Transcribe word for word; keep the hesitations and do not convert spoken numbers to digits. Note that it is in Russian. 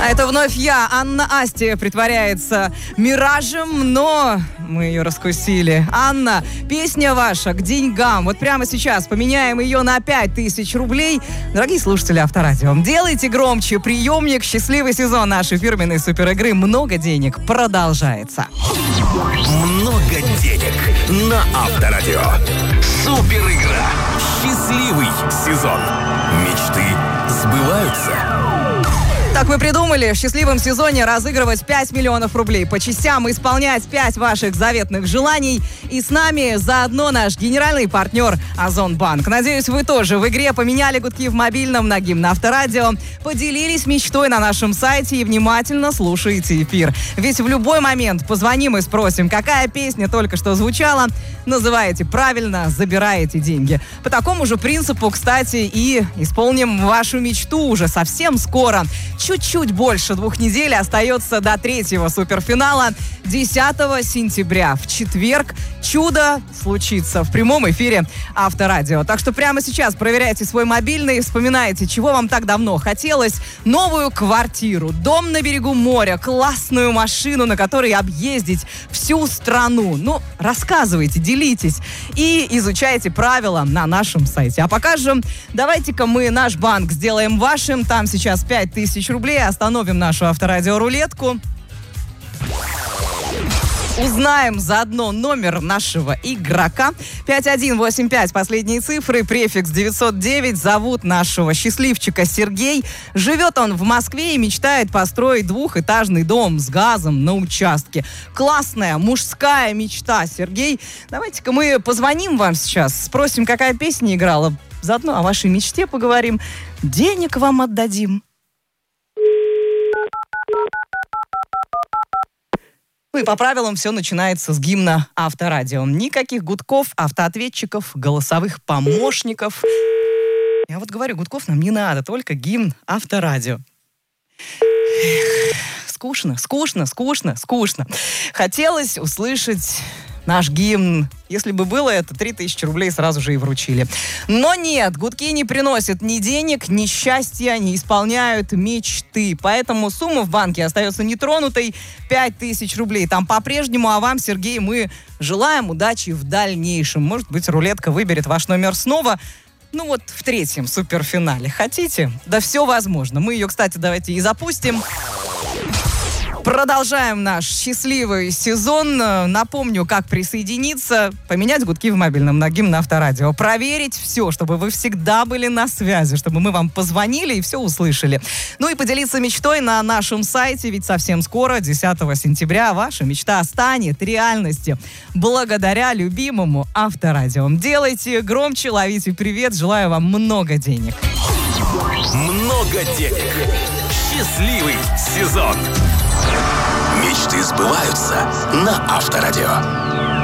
А это вновь я, Анна Асти, притворяется миражем, но мы ее раскусили. Анна, песня ваша к деньгам. Вот прямо сейчас поменяем ее на пять тысяч рублей. Дорогие слушатели Авторадио, делайте громче приемник. Счастливый сезон нашей фирменной суперигры «Много денег» продолжается. Много денег на Авторадио. Суперигра. Счастливый сезон. Мечты сбываются. Так вы придумали в счастливом сезоне разыгрывать пять миллионов рублей по частям, исполнять пять ваших заветных желаний. И с нами заодно наш генеральный партнер Озонбанк. Надеюсь, вы тоже в игре поменяли гудки в мобильном на гимн Авторадио, поделились мечтой на нашем сайте и внимательно слушаете эфир. Ведь в любой момент позвоним и спросим, какая песня только что звучала. Называете правильно, забираете деньги. По такому же принципу, кстати, и исполним вашу мечту уже совсем скоро. Чуть-чуть больше двух недель остается до третьего суперфинала десятого сентября. В четверг чудо случится в прямом эфире Авторадио. Так что прямо сейчас проверяйте свой мобильный, вспоминайте, чего вам так давно хотелось. Новую квартиру, дом на берегу моря, классную машину, на которой объездить всю страну. Ну, рассказывайте, делитесь и изучайте правила на нашем сайте. А пока же давайте-ка мы наш банк сделаем вашим. Там сейчас пять тысяч рублей. Остановим нашу Авторадио-рулетку. Узнаем заодно номер нашего игрока. пять один восемь пять, последние цифры, префикс девятьсот девять. Зовут нашего счастливчика Сергей. Живет он в Москве и мечтает построить двухэтажный дом с газом на участке. Классная мужская мечта, Сергей. Давайте-ка мы позвоним вам сейчас, спросим, какая песня играла. Заодно о вашей мечте поговорим. Денег вам отдадим. Ну и по правилам все начинается с гимна Авторадио. Никаких гудков, автоответчиков, голосовых помощников. Я вот говорю, гудков нам не надо, только гимн Авторадио. Эх, скучно, скучно, скучно, скучно. Хотелось услышать наш гимн. Если бы было это, три тысячи рублей сразу же и вручили. Но нет, гудки не приносят ни денег, ни счастья, не исполняют мечты. Поэтому сумма в банке остается нетронутой. пять тысяч рублей там по-прежнему. А вам, Сергей, мы желаем удачи в дальнейшем. Может быть, рулетка выберет ваш номер снова. Ну вот в третьем суперфинале. Хотите? Да все возможно. Мы ее, кстати, давайте и запустим. Продолжаем наш счастливый сезон. Напомню, как присоединиться. Поменять гудки в мобильном на гимн Авторадио. Проверить все, чтобы вы всегда были на связи, чтобы мы вам позвонили и все услышали. Ну и поделиться мечтой на нашем сайте, ведь совсем скоро, десятого сентября, ваша мечта станет реальностью благодаря любимому Авторадио. Делайте громче, ловите привет. Желаю вам много денег. Много денег. Счастливый сезон. Мечты сбываются на Авторадио.